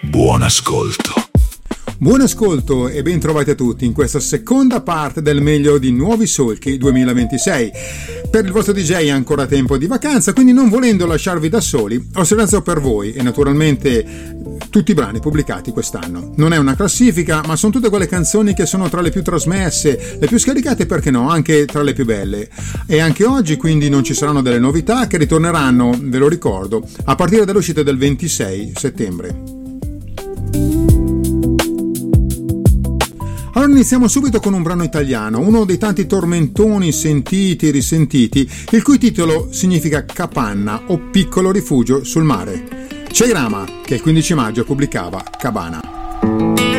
Buon ascolto. Buon ascolto e ben trovati a tutti in questa seconda parte del meglio di Nuovi Solchi 2026. Per il vostro DJ è ancora tempo di vacanza, quindi non volendo lasciarvi da soli, ho selezionato per voi e naturalmente tutti i brani pubblicati quest'anno. Non è una classifica, ma sono tutte quelle canzoni che sono tra le più trasmesse, le più scaricate, perché no, anche tra le più belle. E anche oggi quindi non ci saranno delle novità che ritorneranno, ve lo ricordo, a partire dall'uscita del 26 settembre. Allora iniziamo subito con un brano italiano, uno dei tanti tormentoni sentiti e risentiti, il cui titolo significa capanna o piccolo rifugio sul mare. C'è Grama, che il 15 maggio pubblicava Cabana.